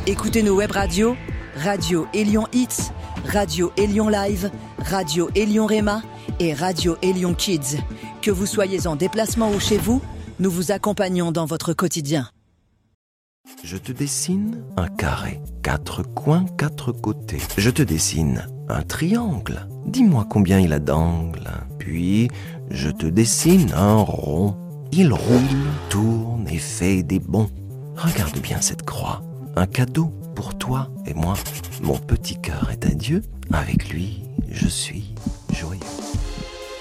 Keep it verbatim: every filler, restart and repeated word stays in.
Écoutez nos web radios, Radio Élion Hits, Radio Élion Live, Radio Élion Réma et Radio Élion Kids. Que vous soyez en déplacement ou chez vous, nous vous accompagnons dans votre quotidien. Je te dessine un carré, quatre coins, quatre côtés. Je te dessine un triangle, dis-moi combien il a d'angles. Puis, je te dessine un rond. Il roule, tourne et fait des bonds. Regarde bien cette croix, un cadeau pour toi et moi. Mon petit cœur est à Dieu, avec lui je suis